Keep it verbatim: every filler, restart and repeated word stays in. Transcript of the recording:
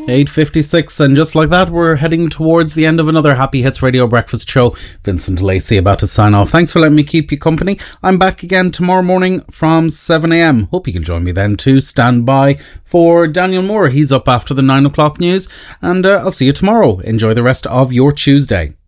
eight fifty-six, and just like that, we're heading towards the end of another Happy Hits Radio Breakfast show. Vincent Lacey about to sign off. Thanks for letting me keep you company. I'm back again tomorrow morning from seven a.m. Hope you can join me then too. Stand by for Daniel Moore. He's up after the nine o'clock news, and uh, I'll see you tomorrow. Enjoy the rest of your Tuesday.